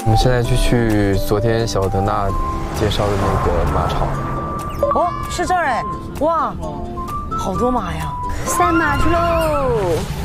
我们现在就去昨天小德娜介绍的那个马场。 哦，是这儿哎，哇，好多马呀！ 赛马去喽！